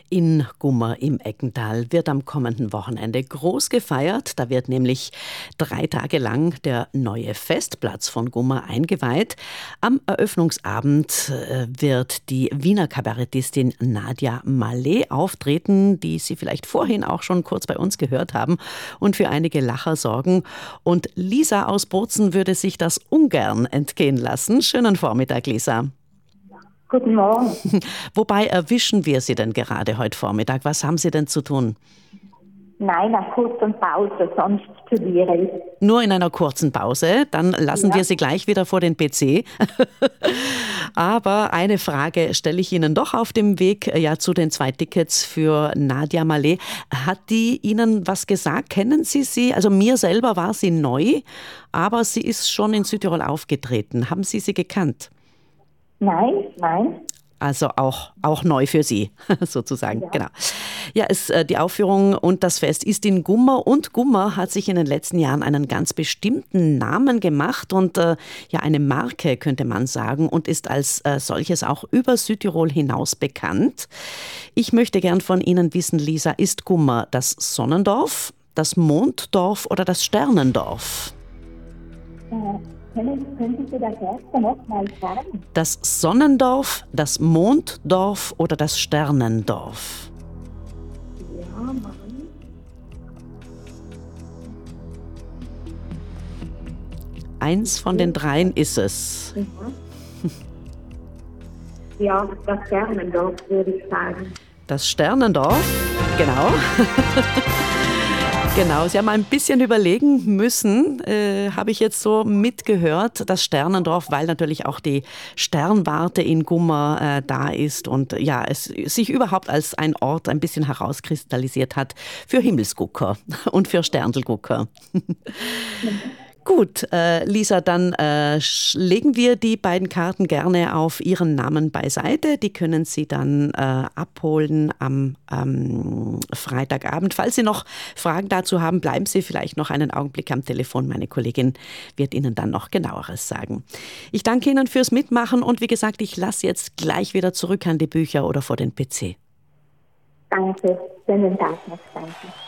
In Gummer im Eggental wird am kommenden Wochenende groß gefeiert. Da wird nämlich 3 Tage lang der neue Festplatz von Gummer eingeweiht. Am Eröffnungsabend wird die Wiener Kabarettistin Nadia Malé auftreten, die Sie vielleicht vorhin auch schon kurz bei uns gehört haben und für einige Lacher sorgen. Und Lisa aus Bozen würde sich das ungern entgehen lassen. Schönen Vormittag, Lisa. Guten Morgen. Wobei erwischen wir Sie denn gerade heute Vormittag? Was haben Sie denn zu tun? Nein, eine kurze Pause, sonst studiere ich. Nur in einer kurzen Pause, dann lassen wir Sie gleich wieder vor den PC. Aber eine Frage stelle ich Ihnen doch auf dem Weg zu den 2 Tickets für Nadia Malé. Hat die Ihnen was gesagt? Kennen Sie sie? Also mir selber war sie neu, aber sie ist schon in Südtirol aufgetreten. Haben Sie sie gekannt? Nein. Also auch neu für Sie, sozusagen. Ja. Genau. Ja, die Aufführung und das Fest ist in Gummer und Gummer hat sich in den letzten Jahren einen ganz bestimmten Namen gemacht und eine Marke, könnte man sagen, und ist als solches auch über Südtirol hinaus bekannt. Ich möchte gern von Ihnen wissen, Lisa, ist Gummer das Sonnendorf, das Monddorf oder das Sternendorf? Können Sie das erste noch mal sagen? Das Sonnendorf, das Monddorf oder das Sternendorf? Ja, Mann. Eins von den 3 ist es. Ja, das Sternendorf würde ich sagen. Das Sternendorf, genau. Genau, Sie haben ein bisschen überlegen müssen, habe ich jetzt so mitgehört, das Sternendorf, weil natürlich auch die Sternwarte in Gummer da ist und ja, es sich überhaupt als ein Ort ein bisschen herauskristallisiert hat für Himmelsgucker und für Sterndlgucker. Gut, Lisa, dann legen wir die beiden Karten gerne auf Ihren Namen beiseite. Die können Sie dann abholen am Freitagabend. Falls Sie noch Fragen dazu haben, bleiben Sie vielleicht noch einen Augenblick am Telefon. Meine Kollegin wird Ihnen dann noch Genaueres sagen. Ich danke Ihnen fürs Mitmachen und wie gesagt, ich lasse jetzt gleich wieder zurück an die Bücher oder vor den PC. Danke, schönen Tag noch, danke.